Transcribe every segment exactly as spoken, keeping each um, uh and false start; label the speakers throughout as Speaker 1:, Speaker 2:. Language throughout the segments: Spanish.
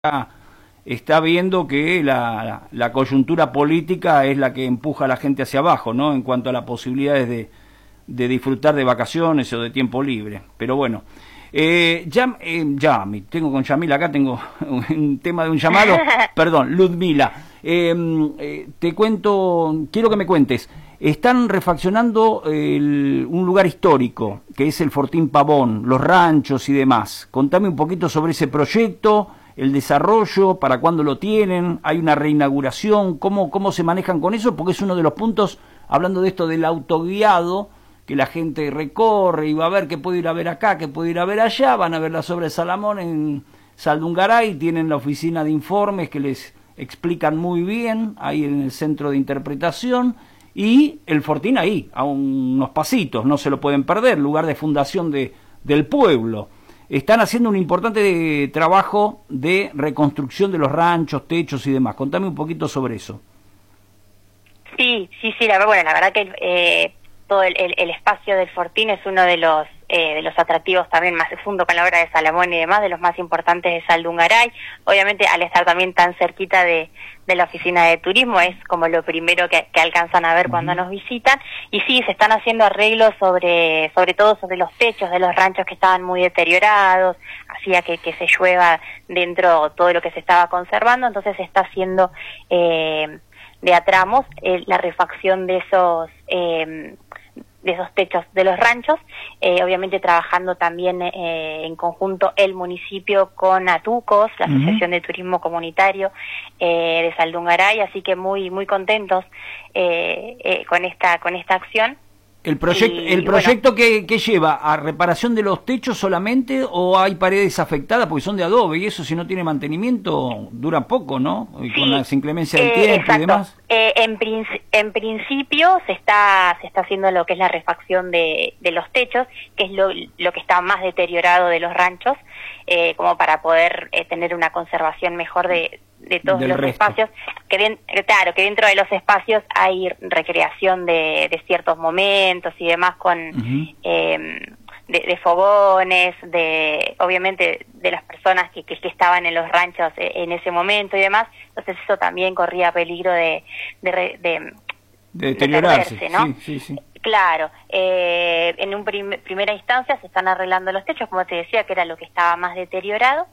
Speaker 1: está viendo que la, la, la coyuntura política es la que empuja a la gente hacia abajo, ¿no? En cuanto a las posibilidades de, de disfrutar de vacaciones o de tiempo libre. Pero bueno, eh, ya, eh, ya, tengo con Yamila acá, tengo un tema de un llamado, perdón, Ludmila. Eh, eh, te cuento, quiero que me cuentes, están refaccionando el, un lugar histórico, que es el Fortín Pavón, los ranchos y demás. Contame un poquito sobre ese proyecto, el desarrollo, para cuándo lo tienen, hay una reinauguración, cómo, cómo se manejan con eso, porque es uno de los puntos, hablando de esto del autoguiado, que la gente recorre y va a ver qué puede ir a ver acá, qué puede ir a ver allá, van a ver las obras de Salamón en Saldungaray, tienen la oficina de informes que les explican muy bien, ahí en el centro de interpretación, y el Fortín ahí, a unos pasitos, no se lo pueden perder, lugar de fundación de, del pueblo. Están haciendo un importante trabajo de reconstrucción de los ranchos, techos y demás. Contame un poquito sobre eso.
Speaker 2: Sí, sí, sí, la, bueno, la verdad que eh, todo el, el, el espacio del Fortín es uno de los eh, de los atractivos también, más junto con la obra de Salamón y demás, de los más importantes de Saldungaray. Obviamente, al estar también tan cerquita de, de la oficina de turismo, es como lo primero que, que alcanzan a ver uh-huh. cuando nos visitan. Y sí, se están haciendo arreglos sobre, sobre todo sobre los techos de los ranchos que estaban muy deteriorados, hacía que, que se llueva dentro todo lo que se estaba conservando, entonces se está haciendo eh, de a tramos eh, la refacción de esos eh, de esos techos de los ranchos, eh, obviamente trabajando también eh, en conjunto el municipio con Atucos, la Asociación uh-huh. de Turismo Comunitario eh, de Saldungaray, así que muy muy contentos eh, eh, con esta con esta acción.
Speaker 1: ¿El proyecto, y, el proyecto bueno, que, que lleva a reparación de los techos solamente o hay paredes afectadas porque son de adobe y eso si no tiene mantenimiento dura poco, ¿no? Y
Speaker 2: sí,
Speaker 1: con la inclemencia del
Speaker 2: eh,
Speaker 1: tiempo
Speaker 2: exacto.
Speaker 1: y demás.
Speaker 2: Eh, en, princ- en principio se está se está haciendo lo que es la refacción de, de los techos, que es lo, lo que está más deteriorado de los ranchos, eh, como para poder eh, tener una conservación mejor de, de todos
Speaker 1: Del
Speaker 2: los
Speaker 1: resto.
Speaker 2: espacios. Que bien, claro, que dentro de los espacios hay recreación de, de ciertos momentos y demás con uh-huh. eh, de, de fogones, de obviamente de las personas que, que, que estaban en los ranchos en ese momento y demás. Entonces eso también corría peligro de de, de,
Speaker 1: de, de deteriorarse,
Speaker 2: perderse, ¿no?
Speaker 1: Sí, sí, sí.
Speaker 2: Claro, eh, en un prim- primera instancia se están arreglando los techos, como te decía, que era lo que estaba más deteriorado.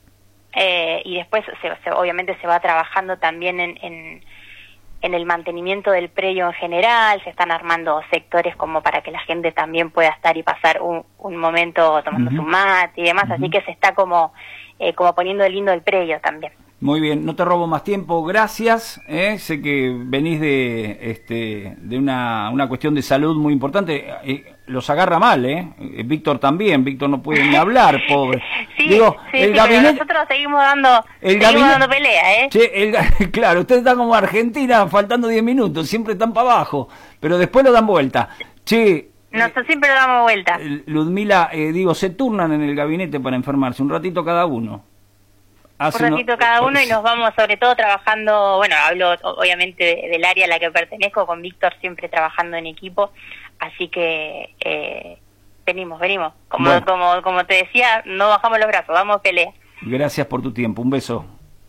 Speaker 2: Eh, y después se, se, obviamente se va trabajando también en, en, en el mantenimiento del predio en general, se están armando sectores como para que la gente también pueda estar y pasar un, un momento tomando uh-huh. su mate y demás, uh-huh. así que se está como, eh, como poniendo lindo el predio también.
Speaker 1: Muy bien, no te robo más tiempo, gracias. ¿eh? Sé que venís de este de una, una cuestión de salud muy importante. Eh, los agarra mal, ¿eh? Víctor también, Víctor no puede ni hablar, pobre.
Speaker 2: Sí,
Speaker 1: Digo,
Speaker 2: sí,
Speaker 1: el
Speaker 2: sí,
Speaker 1: gabinete,
Speaker 2: pero nosotros seguimos dando,
Speaker 1: el
Speaker 2: seguimos
Speaker 1: gabinete,
Speaker 2: dando pelea, ¿eh?
Speaker 1: Che, el, claro, ustedes están como Argentina, faltando diez minutos, siempre están para abajo, pero después lo dan vuelta. Che,
Speaker 2: nosotros siempre lo damos vuelta.
Speaker 1: Ludmila, eh, digo, se turnan en el gabinete para enfermarse, un ratito cada uno.
Speaker 2: Hace un ratito no, cada uno y nos vamos sobre todo trabajando, bueno, hablo obviamente de, del área a la que pertenezco, con Víctor siempre trabajando en equipo, así que eh, venimos, venimos. Como, bueno. como como te decía, no bajamos los brazos, vamos a pelea.
Speaker 1: Gracias por tu tiempo, un beso.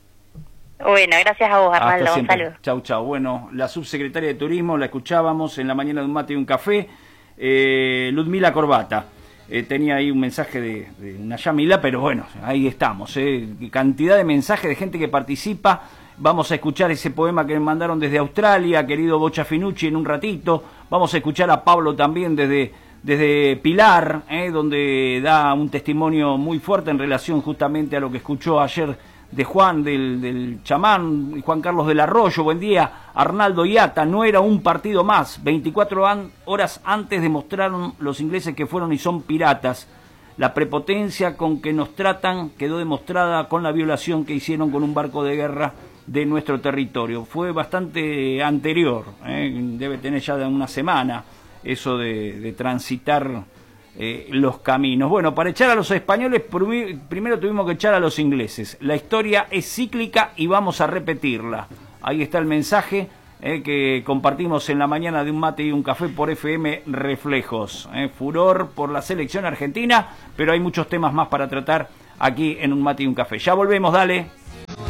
Speaker 2: Bueno, gracias a vos, Arnaldo, un saludo.
Speaker 1: Chau, chau. Bueno, la subsecretaria de Turismo la escuchábamos en la mañana de un mate y un café, eh, Ludmila Corbata. Eh, tenía ahí un mensaje de, de una Yamila, pero bueno, ahí estamos, eh, cantidad de mensajes de gente que participa. Vamos a escuchar ese poema que me mandaron desde Australia, querido Bocha Finucci, en un ratito. Vamos a escuchar a Pablo también desde, desde Pilar, eh, donde da un testimonio muy fuerte en relación justamente a lo que escuchó ayer de Juan, del, del chamán, Juan Carlos del Arroyo. Buen día, Arnaldo Iata, no era un partido más, veinticuatro an, horas antes demostraron los ingleses que fueron y son piratas. La prepotencia con que nos tratan quedó demostrada con la violación que hicieron con un barco de guerra de nuestro territorio. Fue bastante anterior, ¿eh? Debe tener ya de una semana eso de, de transitar Eh, los caminos. Bueno, para echar a los españoles primero tuvimos que echar a los ingleses. La historia es cíclica y vamos a repetirla. Ahí está el mensaje eh, que compartimos en la mañana de un mate y un café por F M Reflejos. Eh, furor por la selección argentina, pero hay muchos temas más para tratar aquí en un mate y un café. Ya volvemos, dale.